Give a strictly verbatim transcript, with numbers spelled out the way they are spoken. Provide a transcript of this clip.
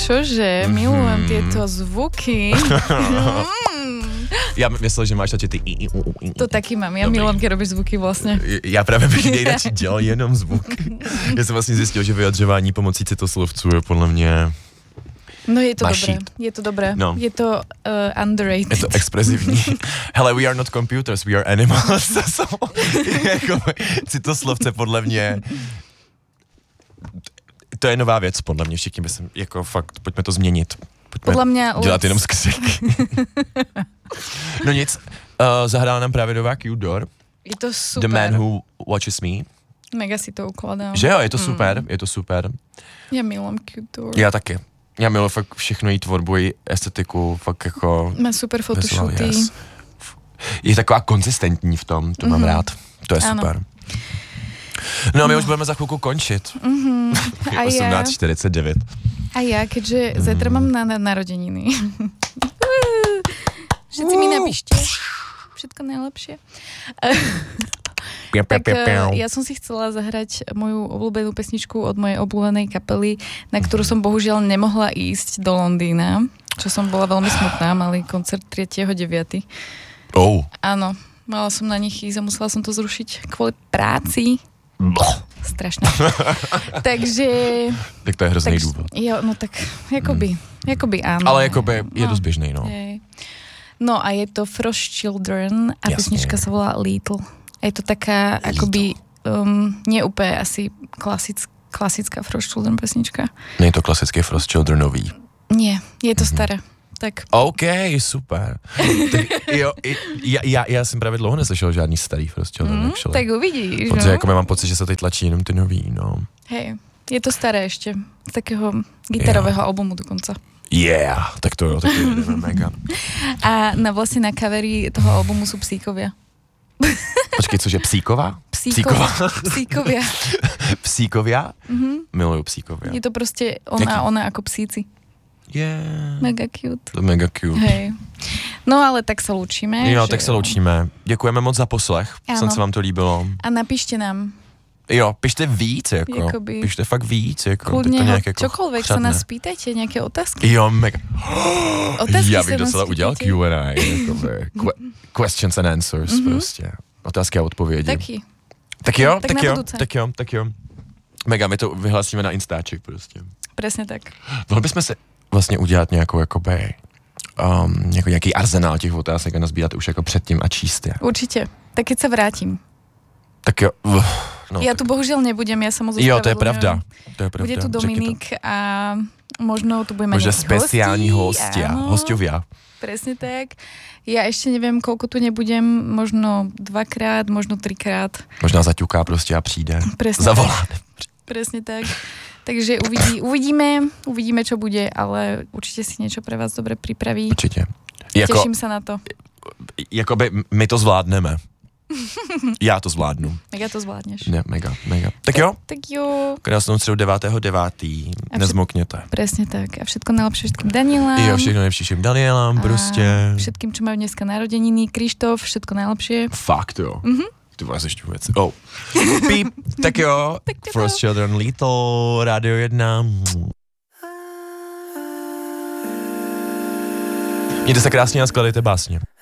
Čože? Mm-hmm. Milujem tieto zvuky. Já myslel, že máš radši ty i, i, u, i. To taky mám, já milujem, keď robíš zvuky vlastně. Já právě bych nejradši dělal jenom zvuky. Já jsem vlastně zjistil, že vyjadřování pomocí citoslovců je podle mě... No je to Mašít. dobré, je to dobré, no. je to uh, underrated. Je to expresivní. Hele, we are not computers, we are animals. Jako citoslovce podle mě... To je nová věc, podle mě, všichni by se, jako fakt, pojďme to změnit. Pojďme podle mě... dělat jenom skřiky. No nic, uh, zahrála nám právě nová Q-Door. Je to super. The Man Who Watches Me. Mega si to ukladám. Že jo, je to super, mm. je to super. Já milujem Q-Door. Já taky. Já miluji fakt všechno její tvorbu, její estetiku, fakt jako... Má super photoshootý. Yes. Je taková konzistentní v tom, to mm-hmm. mám rád. To je ano. super. No a my no. už budeme za chvilku končit. Mm-hmm. A osmnáct čtyřicet devět. A já, keďže mm. zajtra mám na, na narozeniny. Všetci mi napíšte. Všetko najlepšie. Tak ja som si chcela zahrať moju obľúbenú pesničku od mojej obľúbenej kapely, na ktorú som bohužiaľ nemohla ísť do Londýna, čo som bola veľmi smutná, mali koncert tretieho deviateho Oh. Áno, mala som na nich ísť a musela som to zrušiť kvôli práci. Strašné. Takže... Tak to je hrozný tak, důvod. Jo, no tak, jakoby, mm. jakoby áno. Ale jakoby je no. dost běžný, no. Je. No a je to Frost Children a Jasne. pesnička sa volá Little. Je to taká, Little. akoby, um, nie úplne asi klasic, klasická Frost Children pesnička. Nie je to klasický Frost Childrenový. Nie, je to mm-hmm. staré. Tak. OK, super. Tak, jo, já, já, já jsem právě dlouho neslyšel žádný starý Frost Children, mm, actually. Tak uvidíš, Protože no? jako mám pocit, že se teď tlačí jenom ty nový, no. Hej, je to staré ešte. Z takého gitarového yeah. albumu dokonca. Yeah, tak to jo, tak to jdeme mega. A na vlastně na coveri toho albumu jsou psíkovia. Počkej, cože, psíková? Psíková. Psíkovia. Psíkovia? Mm-hmm. Miluju psíkovia. Je to prostě ona a ona jako psíci. Yeah. Mega cute. To mega cute. Hej. No ale tak se loučíme. Jo, že... tak se loučíme. Děkujeme moc za poslech. Snad se vám to líbilo. A napište nám. Jo, pište víc, jako. Jakoby. Pište fakt víc, jako. Kludně, nějak, jako čokoľvek se nás pýtajte, nějaké otázky. Jo, mega. Otázky Já bych docela udělal Q and A, jakoby. Questions and answers, mm-hmm. prostě. Otázky a odpovědi. Taky. Tak jo, tak, tak jo, budúce. tak jo, tak jo. Mega, my to vyhlásíme na Instaček prostě. Přesně tak. Mohli bychom se vlastně udělat nějakou, jakoby, um, jako nějaký arzenál těch otázek a nazbírat už jako předtím a číst je. Určitě. Tak keď se vrátím. Tak jo. Uh, no, já tak... tu bohužel nebudem, já jsem Jo, to je pravda. To je pravda. Bude tu Dominik a možno tu budeme Možná nějaký speciální hostia, áno. hostovia. Presne tak. Ja ešte neviem, koľko tu nebudem, možno dvakrát, možno trikrát. Možná zaťuká prostě a přijde. Presne Zavolá. tak. Presne tak. Takže uvidí, uvidíme, uvidíme, čo bude, ale určite si niečo pre vás dobre pripraví. Určitě. Jako, Teším sa na to. Jakoby my to zvládneme. Já to zvládnu. Mega to zvládneš. Ne, mega, mega. Tak jo? Tak jo. Krásnou středu devátého devátého Nezmokněte. Presne tak. A všetko najlepšie všetkým Danielám. Jo, všechno nejlepšie všem Danielám, prostě. Všetkým, čo majú dneska narodeniny. Krištof, všetko najlepšie. Fakt jo. Mhm. Ty vás ještě vůbec. Oh. Píp. Tak jo. Tak Frost Children, Little, Radio jedna. Mějte se krásně a skladejte básně.